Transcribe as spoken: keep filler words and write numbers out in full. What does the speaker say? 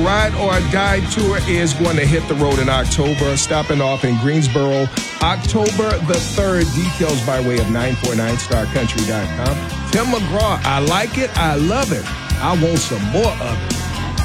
Ride or Die Tour is going to hit the road in October, stopping off in Greensboro, October the third. Details by way of nine four nine star country dot com. Tim McGraw, I like it. I love it. I want some more of it.